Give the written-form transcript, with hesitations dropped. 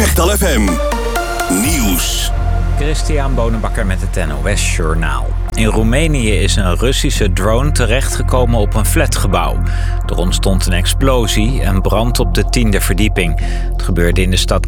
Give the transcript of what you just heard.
Bechtel FM Nieuws. Christian Bonenbakker met het NOS Journaal. In Roemenië is een Russische drone terechtgekomen op een flatgebouw. Er ontstond een explosie en brand op de 10e verdieping. Het gebeurde in de stad